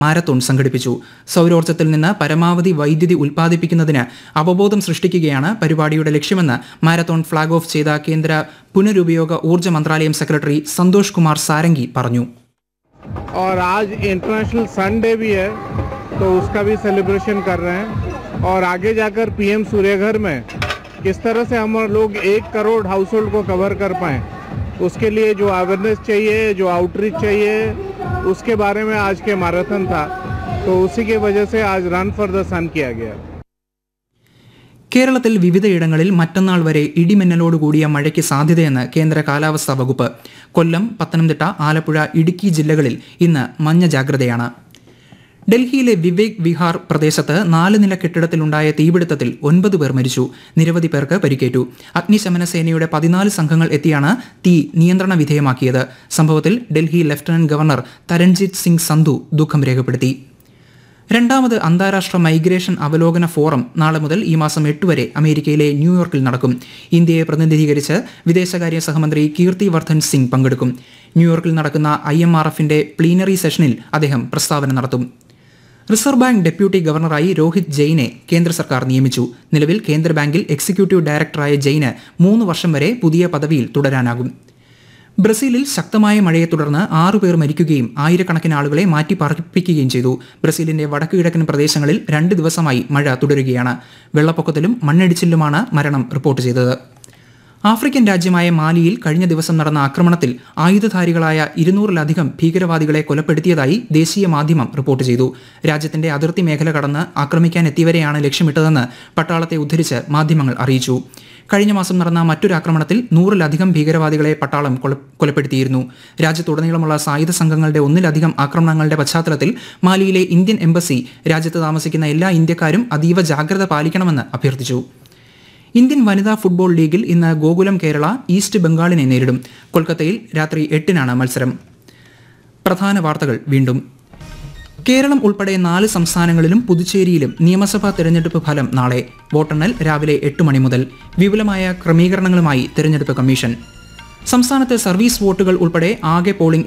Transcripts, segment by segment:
Marathon സംഘടിപ്പിച്ചു. സൗരോർജ്ജത്തിൽ നിന്ന് പരമാവധി വൈദ്യുതി ഉൽപ്പാദിപ്പിക്കുന്നതിന് അവബോധം സൃഷ്ടിക്കുകയാണ് പരിപാടിയുടെ ലക്ഷ്യമെന്ന് മാരത്തോൺ ഫ്ളാഗ് ഓഫ് ചെയ്ത കേന്ദ്ര പുനരുപയോഗ ഊർജ്ജ മന്ത്രാലയം സെക്രട്ടറി സന്തോഷ് കുമാർ സാരംഗി പറഞ്ഞു. और आज इंटरनेशनल सन डे भी है, तो उसका भी सेलिब्रेशन कर रहे हैं. और आगे जाकर पीएम सूर्यघर में किस तरह से हम लोग 1 करोड़ हाउस होल्ड को कवर कर पाएँ, उसके लिए जो अवेयरनेस चाहिए, जो आउटरीच चाहिए, उसके बारे में आज के मैराथन था. तो उसी की वजह से आज रन फॉर द सन किया गया. കേരളത്തിൽ വിവിധയിടങ്ങളിൽ മറ്റന്നാൾ വരെ ഇടിമിന്നലോടുകൂടിയ മഴയ്ക്ക് സാധ്യതയെന്ന് കേന്ദ്ര കാലാവസ്ഥാ വകുപ്പ്. കൊല്ലം, പത്തനംതിട്ട, ആലപ്പുഴ, ഇടുക്കി ജില്ലകളിൽ ഇന്ന് മഞ്ഞ ജാഗ്രതയാണ്. ഡൽഹിയിലെ വിവേക് വിഹാർ പ്രദേശത്ത് 4 നില കെട്ടിടത്തിലുണ്ടായ തീപിടുത്തത്തിൽ 9 പേർ മരിച്ചു. നിരവധി പേർക്ക് പരിക്കേറ്റു. അഗ്നിശമന സേനയുടെ 14 സംഘങ്ങൾ എത്തിയാണ് തീ നിയന്ത്രണ വിധേയമാക്കിയത്. സംഭവത്തിൽ ഡൽഹി ലഫ്റ്റനന്റ് ഗവർണർ തരൺജിത് സിംഗ് സന്ധു ദുഃഖം രേഖപ്പെടുത്തി. രണ്ടാമത് അന്താരാഷ്ട്ര മൈഗ്രേഷൻ അവലോകന ഫോറം നാളെ മുതൽ ഈ മാസം 8 വരെ അമേരിക്കയിലെ ന്യൂയോർക്കിൽ നടക്കും. ഇന്ത്യയെ പ്രതിനിധീകരിച്ച് വിദേശകാര്യ സഹമന്ത്രി കീർത്തി വർദ്ധൻ സിംഗ് പങ്കെടുക്കും. ന്യൂയോർക്കിൽ നടക്കുന്ന IMRFന്റെ പ്ലീനറി സെഷനിൽ അദ്ദേഹം പ്രസ്താവന നടത്തും. റിസർവ് ബാങ്ക് ഡെപ്യൂട്ടി ഗവർണറായി രോഹിത് ജെയിനെ കേന്ദ്ര സർക്കാർ നിയമിച്ചു. നിലവിൽ കേന്ദ്ര ബാങ്കിൽ എക്സിക്യൂട്ടീവ് ഡയറക്ടറായ ജെയിന് 3 വർഷം വരെ പുതിയ പദവിയിൽ തുടരാനാകും. ബ്രസീലിൽ ശക്തമായ മഴയെ തുടർന്ന് 6 പേർ മരിക്കുകയും ആയിരക്കണക്കിന് ആളുകളെ മാറ്റിപ്പാർപ്പിക്കുകയും ചെയ്തു. ബ്രസീലിന്റെ വടക്കു കിഴക്കൻ പ്രദേശങ്ങളിൽ 2 ദിവസമായി മഴ തുടരുകയാണ്. വെള്ളപ്പൊക്കത്തിലും മണ്ണിടിച്ചിലുമാണ് മരണം റിപ്പോർട്ട് ചെയ്തത്. ആഫ്രിക്കൻ രാജ്യമായ മാലിയിൽ കഴിഞ്ഞ ദിവസം നടന്ന ആക്രമണത്തിൽ ആയുധധാരികളായ 200-ലധികം ഭീകരവാദികളെ കൊലപ്പെടുത്തിയതായി ദേശീയ മാധ്യമം റിപ്പോർട്ട് ചെയ്തു. രാജ്യത്തിന്റെ അതിർത്തി മേഖല കടന്ന് ആക്രമിക്കാനെത്തിയവരെയാണ് ലക്ഷ്യമിട്ടതെന്ന് പട്ടാളത്തെ ഉദ്ധരിച്ച് മാധ്യമങ്ങൾ അറിയിച്ചു. കഴിഞ്ഞ മാസം നടന്ന മറ്റൊരു ആക്രമണത്തിൽ 100-ലധികം ഭീകരവാദികളെ പട്ടാളം കൊലപ്പെടുത്തിയിരുന്നു. രാജ്യത്തുടനീളമുള്ള സായുധ സംഘങ്ങളുടെ 1-ലധികം ആക്രമണങ്ങളുടെ പശ്ചാത്തലത്തിൽ മാലിയിലെ ഇന്ത്യൻ എംബസി രാജ്യത്ത് താമസിക്കുന്ന എല്ലാ ഇന്ത്യക്കാരും അതീവ ജാഗ്രത പാലിക്കണമെന്ന് അഭ്യർത്ഥിച്ചു. ഇന്ത്യൻ വനിതാ ഫുട്ബോൾ ലീഗിൽ ഇന്ന് ഗോകുലം കേരള ഈസ്റ്റ് ബംഗാളിനെ നേരിടും. കൊൽക്കത്തയിൽ രാത്രി 8-നാണ് മത്സരം. പ്രധാന വാർത്തകൾ വീണ്ടും. കേരളം ഉൾപ്പെടെ 4 സംസ്ഥാനങ്ങളിലും പുതുച്ചേരിയിലും നിയമസഭാ തെരഞ്ഞെടുപ്പ് ഫലം നാളെ. വോട്ടെണ്ണൽ രാവിലെ 8 മണി മുതൽ. വിപുലമായ ക്രമീകരണങ്ങളുമായി തെരഞ്ഞെടുപ്പ് കമ്മീഷൻ. സംസ്ഥാനത്ത് സർവീസ് വോട്ടുകൾ ഉൾപ്പെടെ ആകെ പോളിംഗ്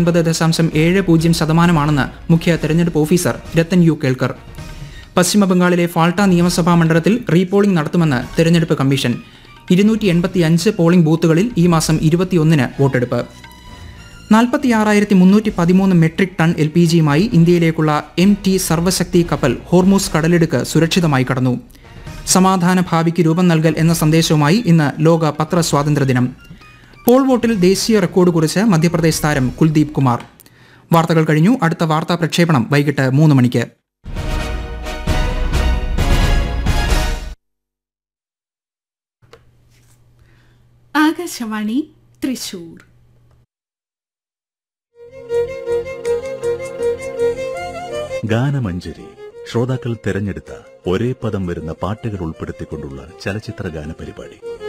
79.70% മുഖ്യ തെരഞ്ഞെടുപ്പ് ഓഫീസർ രത്തൻ യു കേൾക്കർ. പശ്ചിമബംഗാളിലെ ഫാൾട്ട നിയമസഭാ മണ്ഡലത്തിൽ റീപോളിംഗ് നടത്തുമെന്ന് തെരഞ്ഞെടുപ്പ് കമ്മീഷൻ. 285 പോളിംഗ് ബൂത്തുകളിൽ ഈ മാസം 21-ന് വോട്ടെടുപ്പ്. 46,313 മെട്രിക് ടൺ LPGയുമായി ഇന്ത്യയിലേക്കുള്ള MT സർവശക്തി കപ്പൽ ഹോർമൂസ് കടലിടുക്ക് സുരക്ഷിതമായി കടന്നു. സമാധാന ഭാവിക്ക് രൂപം നൽകൽ എന്ന സന്ദേശവുമായി ഇന്ന് ലോക പത്ര സ്വാതന്ത്ര്യദിനം. പോൾ വോട്ടിൽ ദേശീയ റെക്കോർഡ് കുറിച്ച് മധ്യപ്രദേശ് താരം കുൽദീപ് കുമാർ. വാർത്തകൾ കഴിഞ്ഞു. അടുത്ത വാർത്താ പ്രക്ഷേപണം വൈകിട്ട് 3 മണിക്ക്. ആകാശവാണി തൃശൂർ. ഗാനമഞ്ജരി ശ്രോതാക്കൾ തെരഞ്ഞെടുത്ത ഒരേ പദം വരുന്ന പാട്ടുകൾ ഉൾപ്പെടുത്തിക്കൊണ്ടുള്ള ചലച്ചിത്ര ഗാന പരിപാടി.